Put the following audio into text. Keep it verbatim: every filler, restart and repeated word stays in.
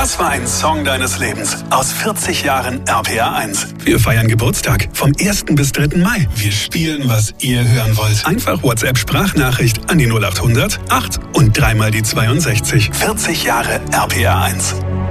Was war ein Song deines Lebens? Aus vierzig Jahren R P R eins. Wir feiern Geburtstag vom ersten bis dritten Mai. Wir spielen, was ihr hören wollt. Einfach WhatsApp-Sprachnachricht an die null acht hundert acht und dreimal die zweiundsechzig. vierzig Jahre R P R eins.